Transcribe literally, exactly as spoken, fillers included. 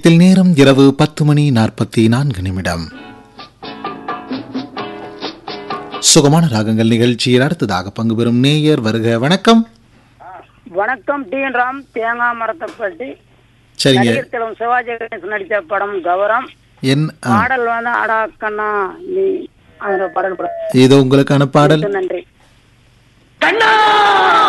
இதில் நேரம் இரவு பத்து மணி நாற்பத்தி நான்கு நிமிடம். சுகமான ராகங்கள் நிகழ்ச்சியில் அடுத்ததாக பங்கு பெறும் நேயர் வருக. வணக்கம். வணக்கம். டி என் ராம், தேங்காய் மரத்தைப்பட்டி. சரிங்க. நடிகர் சிவாஜி கணேசன் நடித்த படம் கௌரம். என் பாடல் வந்து அடா கண்ணா நீ அந்த பாடல். இதோ உங்களுக்கான பாடல். நன்றி. கண்ணா